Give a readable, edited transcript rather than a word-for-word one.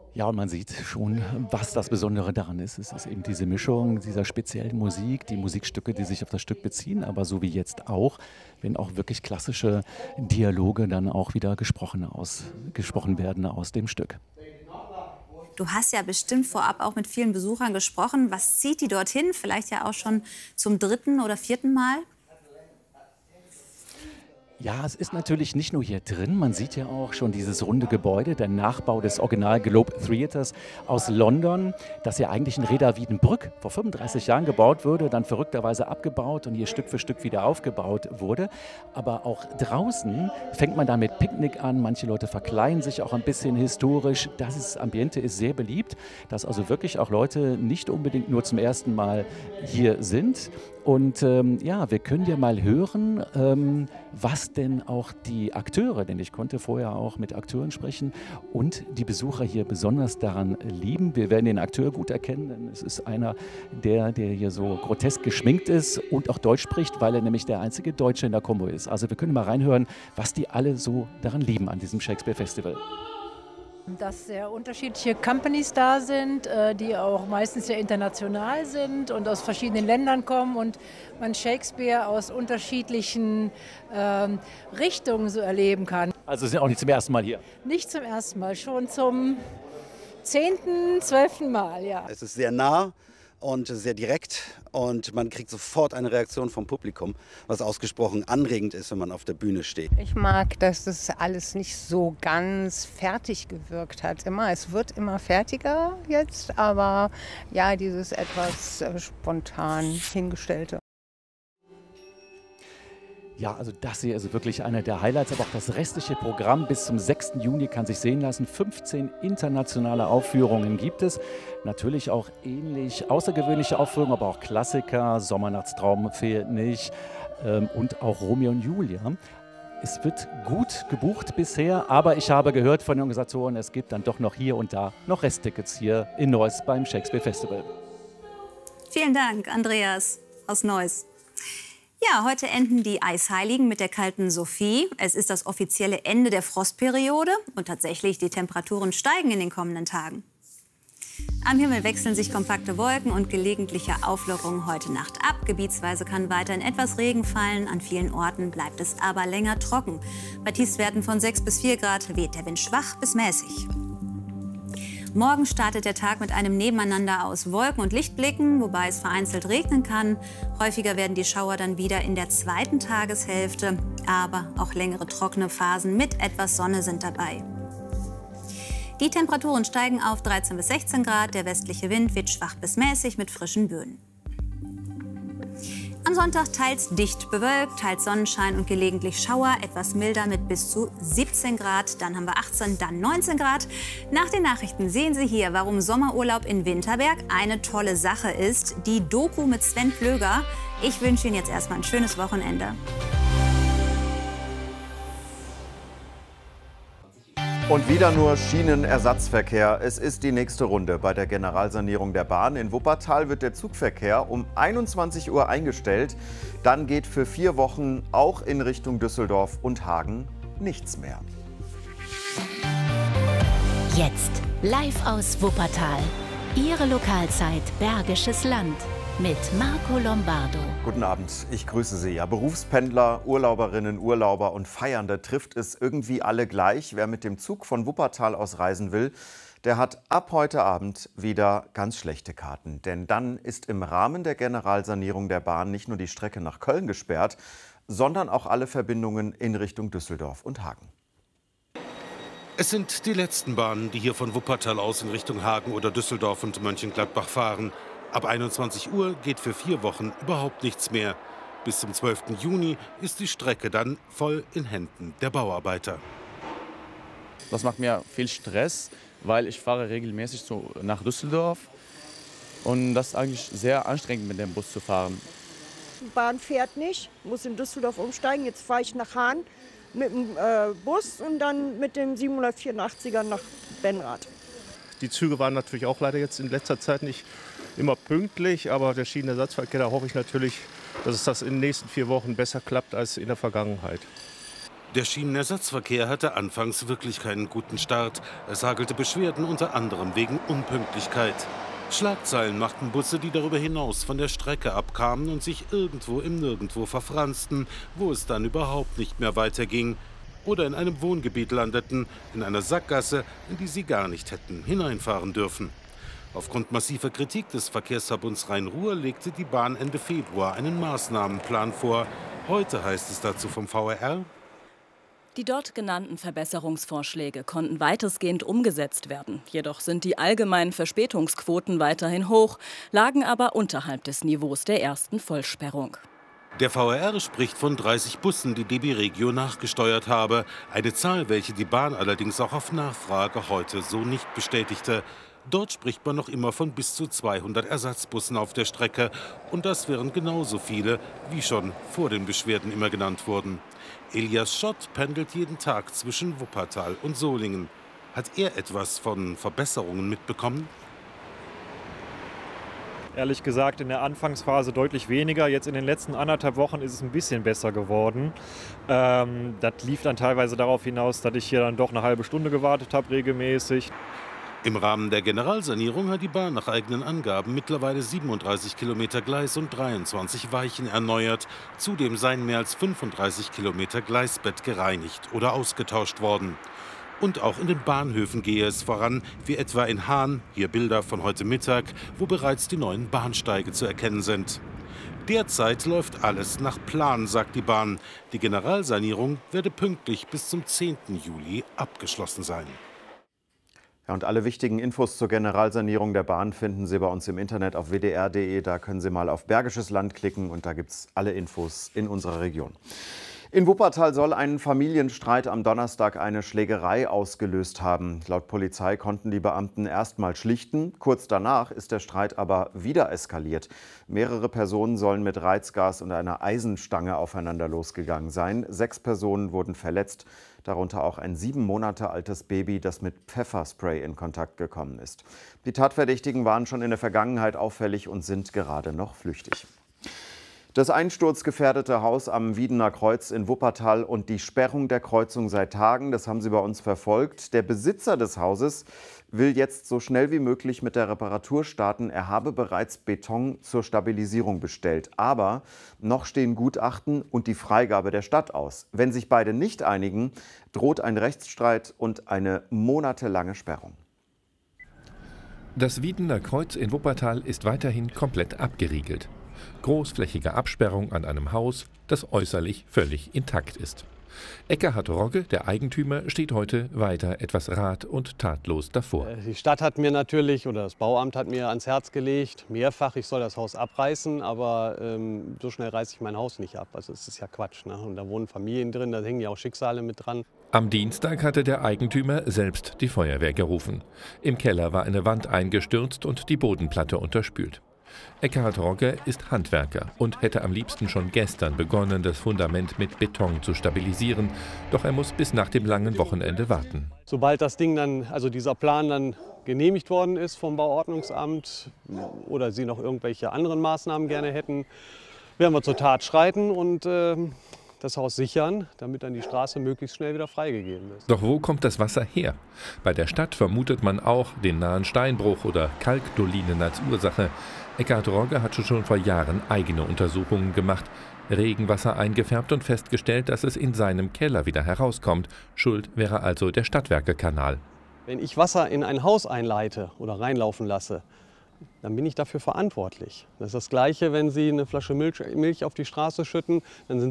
Ja, und man sieht schon, was das Besondere daran ist. Es ist eben diese Mischung dieser speziellen Musik, die Musikstücke, die sich auf das Stück beziehen, aber so wie jetzt auch, wenn auch wirklich klassische Dialoge dann auch wieder gesprochen werden aus dem Stück. Du hast ja bestimmt vorab auch mit vielen Besuchern gesprochen. Was zieht die dorthin? Vielleicht ja auch schon zum dritten oder vierten Mal? Ja, es ist natürlich nicht nur hier drin. Man sieht ja auch schon dieses runde Gebäude, der Nachbau des Original Globe Theatres aus London, das ja eigentlich in Reda Wiedenbrück vor 35 Jahren gebaut wurde, dann verrückterweise abgebaut und hier Stück für Stück wieder aufgebaut wurde. Aber auch draußen fängt man dann mit Picknick an. Manche Leute verkleiden sich auch ein bisschen historisch. Das Ambiente ist sehr beliebt, dass also wirklich auch Leute nicht unbedingt nur zum ersten Mal hier sind. Und ja, wir können ja mal hören, was denn auch die Akteure, denn ich konnte vorher auch mit Akteuren sprechen und die Besucher hier besonders daran lieben. Wir werden den Akteur gut erkennen, denn es ist einer, der hier so grotesk geschminkt ist und auch Deutsch spricht, weil er nämlich der einzige Deutsche in der Combo ist. Also wir können mal reinhören, was die alle so daran lieben an diesem Shakespeare Festival. Dass sehr unterschiedliche Companies da sind, die auch meistens sehr international sind und aus verschiedenen Ländern kommen und man Shakespeare aus unterschiedlichen Richtungen so erleben kann. Also Sie sind auch nicht zum ersten Mal hier. Nicht zum ersten Mal, schon zum 10., 12. Mal, ja. Es ist sehr nah und sehr direkt und man kriegt sofort eine Reaktion vom Publikum, was ausgesprochen anregend ist, wenn man auf der Bühne steht. Ich mag, dass das alles nicht so ganz fertig gewirkt hat. Es wird immer fertiger jetzt, aber ja, dieses etwas spontan hingestellte. Ja, also das hier ist wirklich einer der Highlights, aber auch das restliche Programm bis zum 6. Juni kann sich sehen lassen. 15 internationale Aufführungen gibt es. Natürlich auch ähnlich außergewöhnliche Aufführungen, aber auch Klassiker. Sommernachtstraum fehlt nicht und auch Romeo und Julia. Es wird gut gebucht bisher, aber ich habe gehört von den Organisatoren, es gibt dann doch noch hier und da noch Resttickets hier in Neuss beim Shakespeare Festival. Vielen Dank, Andreas aus Neuss. Ja, heute enden die Eisheiligen mit der kalten Sophie. Es ist das offizielle Ende der Frostperiode und tatsächlich, die Temperaturen steigen in den kommenden Tagen. Am Himmel wechseln sich kompakte Wolken und gelegentliche Auflockerungen heute Nacht ab. Gebietsweise kann weiterhin etwas Regen fallen. An vielen Orten bleibt es aber länger trocken. Bei Tiefstwerten von 6 bis 4 Grad weht der Wind schwach bis mäßig. Morgen startet der Tag mit einem Nebeneinander aus Wolken und Lichtblicken, wobei es vereinzelt regnen kann. Häufiger werden die Schauer dann wieder in der zweiten Tageshälfte, aber auch längere trockene Phasen mit etwas Sonne sind dabei. Die Temperaturen steigen auf 13 bis 16 Grad, der westliche Wind weht schwach bis mäßig mit frischen Böen. Am Sonntag teils dicht bewölkt, teils Sonnenschein und gelegentlich Schauer, etwas milder mit bis zu 17 Grad. Dann haben wir 18, dann 19 Grad. Nach den Nachrichten sehen Sie hier, warum Sommerurlaub in Winterberg eine tolle Sache ist. Die Doku mit Sven Plöger. Ich wünsche Ihnen jetzt erstmal ein schönes Wochenende. Und wieder nur Schienenersatzverkehr. Es ist die nächste Runde. Bei der Generalsanierung der Bahn in Wuppertal wird der Zugverkehr um 21 Uhr eingestellt. Dann geht für 4 Wochen auch in Richtung Düsseldorf und Hagen nichts mehr. Jetzt live aus Wuppertal. Ihre Lokalzeit Bergisches Land mit Marco Lombardo. Guten Abend, ich grüße Sie. Ja, Berufspendler, Urlauberinnen, Urlauber und Feiernde trifft es irgendwie alle gleich. Wer mit dem Zug von Wuppertal aus reisen will, der hat ab heute Abend wieder ganz schlechte Karten. Denn dann ist im Rahmen der Generalsanierung der Bahn nicht nur die Strecke nach Köln gesperrt, sondern auch alle Verbindungen in Richtung Düsseldorf und Hagen. Es sind die letzten Bahnen, die hier von Wuppertal aus in Richtung Hagen oder Düsseldorf und Mönchengladbach fahren. Ab 21 Uhr geht für 4 Wochen überhaupt nichts mehr. Bis zum 12. Juni ist die Strecke dann voll in Händen der Bauarbeiter. Das macht mir viel Stress, weil ich fahre regelmäßig nach Düsseldorf. Und das ist eigentlich sehr anstrengend, mit dem Bus zu fahren. Die Bahn fährt nicht, muss in Düsseldorf umsteigen. Jetzt fahre ich nach Hahn mit dem Bus und dann mit dem 784er nach Benrath. Die Züge waren natürlich auch leider jetzt in letzter Zeit nicht immer pünktlich, aber der Schienenersatzverkehr, da hoffe ich natürlich, dass es das in den nächsten 4 Wochen besser klappt als in der Vergangenheit. Der Schienenersatzverkehr hatte anfangs wirklich keinen guten Start. Es hagelte Beschwerden unter anderem wegen Unpünktlichkeit. Schlagzeilen machten Busse, die darüber hinaus von der Strecke abkamen und sich irgendwo im Nirgendwo verfransten, wo es dann überhaupt nicht mehr weiterging. Oder in einem Wohngebiet landeten, in einer Sackgasse, in die sie gar nicht hätten hineinfahren dürfen. Aufgrund massiver Kritik des Verkehrsverbunds Rhein-Ruhr legte die Bahn Ende Februar einen Maßnahmenplan vor. Heute heißt es dazu vom VRR: Die dort genannten Verbesserungsvorschläge konnten weitestgehend umgesetzt werden. Jedoch sind die allgemeinen Verspätungsquoten weiterhin hoch, lagen aber unterhalb des Niveaus der ersten Vollsperrung. Der VRR spricht von 30 Bussen, die DB Regio nachgesteuert habe. Eine Zahl, welche die Bahn allerdings auch auf Nachfrage heute so nicht bestätigte. Dort spricht man noch immer von bis zu 200 Ersatzbussen auf der Strecke. Und das wären genauso viele, wie schon vor den Beschwerden immer genannt wurden. Elias Schott pendelt jeden Tag zwischen Wuppertal und Solingen. Hat er etwas von Verbesserungen mitbekommen? Ehrlich gesagt in der Anfangsphase deutlich weniger. Jetzt in den letzten 1,5 Wochen ist es ein bisschen besser geworden. Das lief dann teilweise darauf hinaus, dass ich hier dann doch eine halbe Stunde gewartet habe regelmäßig. Im Rahmen der Generalsanierung hat die Bahn nach eigenen Angaben mittlerweile 37 Kilometer Gleis und 23 Weichen erneuert. Zudem seien mehr als 35 Kilometer Gleisbett gereinigt oder ausgetauscht worden. Und auch in den Bahnhöfen gehe es voran, wie etwa in Hahn, hier Bilder von heute Mittag, wo bereits die neuen Bahnsteige zu erkennen sind. Derzeit läuft alles nach Plan, sagt die Bahn. Die Generalsanierung werde pünktlich bis zum 10. Juli abgeschlossen sein. Ja, und alle wichtigen Infos zur Generalsanierung der Bahn finden Sie bei uns im Internet auf wdr.de. Da können Sie mal auf Bergisches Land klicken und da gibt es alle Infos in unserer Region. In Wuppertal soll ein Familienstreit am Donnerstag eine Schlägerei ausgelöst haben. Laut Polizei konnten die Beamten erstmal schlichten. Kurz danach ist der Streit aber wieder eskaliert. Mehrere Personen sollen mit Reizgas und einer Eisenstange aufeinander losgegangen sein. 6 Personen wurden verletzt, darunter auch ein 7 Monate altes Baby, das mit Pfefferspray in Kontakt gekommen ist. Die Tatverdächtigen waren schon in der Vergangenheit auffällig und sind gerade noch flüchtig. Das einsturzgefährdete Haus am Wiedener Kreuz in Wuppertal und die Sperrung der Kreuzung seit Tagen, das haben Sie bei uns verfolgt. Der Besitzer des Hauses will jetzt so schnell wie möglich mit der Reparatur starten. Er habe bereits Beton zur Stabilisierung bestellt. Aber noch stehen Gutachten und die Freigabe der Stadt aus. Wenn sich beide nicht einigen, droht ein Rechtsstreit und eine monatelange Sperrung. Das Wiedener Kreuz in Wuppertal ist weiterhin komplett abgeriegelt. Großflächige Absperrung an einem Haus, das äußerlich völlig intakt ist. Eckhard Rogge, der Eigentümer, steht heute weiter etwas rat- und tatlos davor. Die Stadt hat mir natürlich, oder das Bauamt hat mir ans Herz gelegt, mehrfach, ich soll das Haus abreißen, aber so schnell reiße ich mein Haus nicht ab. Also es ist ja Quatsch, ne? Und da wohnen Familien drin, da hängen ja auch Schicksale mit dran. Am Dienstag hatte der Eigentümer selbst die Feuerwehr gerufen. Im Keller war eine Wand eingestürzt und die Bodenplatte unterspült. Eckhard Rogge ist Handwerker und hätte am liebsten schon gestern begonnen, das Fundament mit Beton zu stabilisieren. Doch er muss bis nach dem langen Wochenende warten. Sobald das Ding dann, also dieser Plan dann genehmigt worden ist vom Bauordnungsamt oder Sie noch irgendwelche anderen Maßnahmen gerne hätten, werden wir zur Tat schreiten und das Haus sichern, damit dann die Straße möglichst schnell wieder freigegeben ist. Doch wo kommt das Wasser her? Bei der Stadt vermutet man auch den nahen Steinbruch oder Kalkdolinen als Ursache. Eckhard Rogge hat schon vor Jahren eigene Untersuchungen gemacht, Regenwasser eingefärbt und festgestellt, dass es in seinem Keller wieder herauskommt. Schuld wäre also der Stadtwerkekanal. Wenn ich Wasser in ein Haus einleite oder reinlaufen lasse, dann bin ich dafür verantwortlich. Das ist das Gleiche, wenn Sie eine Flasche Milch auf die Straße schütten, dann sind